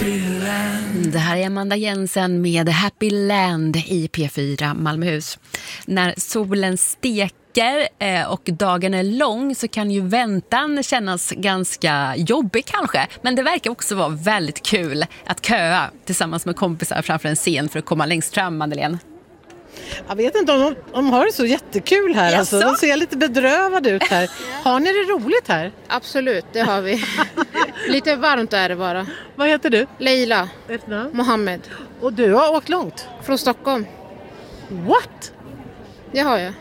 Det här är Amanda Jensen med Happy Land i P4 Malmöhus. När solen steker och dagen är lång så kan ju väntan kännas ganska jobbig kanske. Men det verkar också vara väldigt kul att köa tillsammans med kompisar framför en scen för att komma längst fram, Madeleine. Jag vet inte om de har det så jättekul här. Alltså, de ser lite bedrövade ut här. Har ni det roligt här? Absolut, det har vi. Lite varmt är det bara. Vad heter du? Leila Mohammed. Och du har åkt långt? Från Stockholm. What? Det har jag.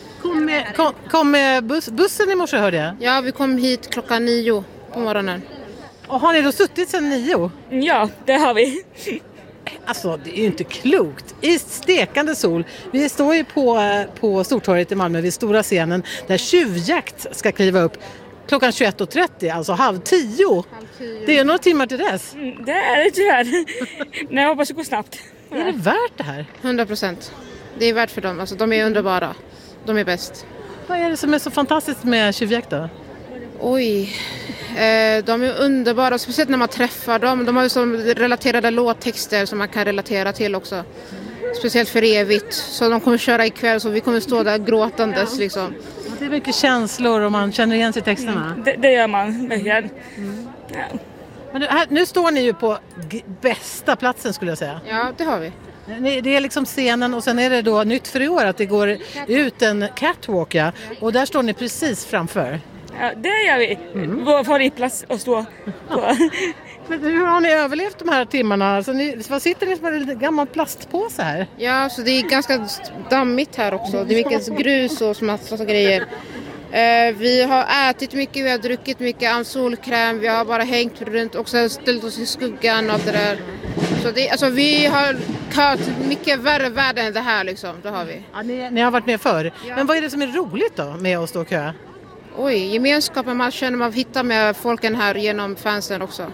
Kom med bussen i morse, hörde jag. Ja, vi kom hit 9:00 på morgonen. Och har ni då suttit sedan 9? Ja, det har vi. Alltså, det är ju inte klokt. I stekande sol. Vi står ju på Stortorget i Malmö vid stora scenen där Tjuvjakt ska kliva upp klockan 21.30, alltså 9:30. Det är några timmar till dess. Det är det tyvärr. Nej, jag hoppas det går snabbt. Är det värt det här? 100%. Det är värt för dem. Alltså, de är underbara. De är bäst. Vad är det som är så fantastiskt med Tjuvjakt då? Oj, de är underbara, speciellt när man träffar dem. De har ju så relaterade låttexter som man kan relatera till också. Speciellt för evigt. Så de kommer köra ikväll så vi kommer stå där gråtandes liksom. Det är mycket känslor och man känner igen sig i texterna. Det gör man verkligen. Ja. Men nu står ni ju på bästa platsen skulle jag säga. Ja, det har vi. Det är liksom scenen och sen är det då nytt för i år att det går ut en catwalk, ja. Och där står ni precis framför. Ja, det gör vi. Vår favoritplats att stå på. Men hur har ni överlevt de här timmarna? Alltså vad sitter ni med en gammal plastpåse här? Ja, så det är ganska dammigt här också. Det är mycket grus och massa grejer. Vi har ätit mycket, vi har druckit mycket solkräm. Vi har bara hängt runt och så ställt oss i skuggan av det där. Så alltså, vi har köat mycket värre världen än det här liksom. Det har vi. Ja, ni har varit med förr. Ja. Men vad är det som är roligt då med att stå och köa? Oj, gemenskapen man känner man hittar med folken här genom fansen också.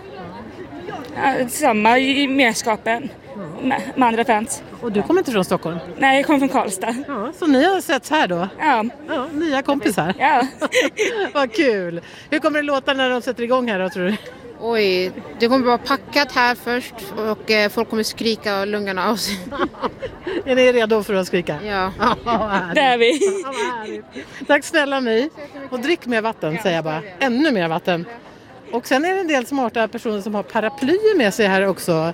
Ja, samma gemenskapen med andra fans. Och du kommer inte från Stockholm? Nej, jag kommer från Karlstad. Ja, så ni har setts här då? Ja. Nya kompisar? Ja. Vad kul! Hur kommer det låta när de sätter igång här då, tror du? Oj, det kommer vara packat här först och folk kommer skrika lungorna av sig. Är ni redo för att skrika? Ja. Det är vi. Tack snälla ni. Och drick mer vatten, säger jag bara. Ännu mer vatten. Och sen är det en del smarta personer som har paraplyer med sig här också.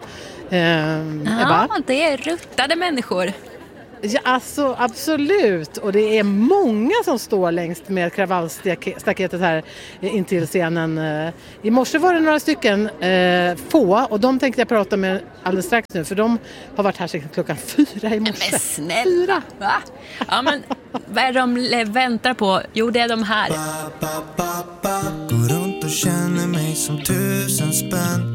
Ebba? Ja, det är ruttade människor. Ja, alltså absolut. Och det är många som står längst med kravallstaketet här intill scenen. I morse var det några stycken få och de tänkte jag prata med alldeles strax nu. För de har varit här sedan klockan 4 i morse. Men snälla! Va? Ja, men vad är de väntar på? Jo, det är de här. Går runt och känner mig som 1000 spänn.